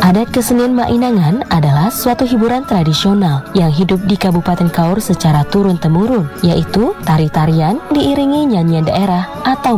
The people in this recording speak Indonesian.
Adat kesenian Mainangan adalah suatu hiburan tradisional yang hidup di Kabupaten Kaur secara turun-temurun, yaitu tari-tarian diiringi nyanyian daerah atau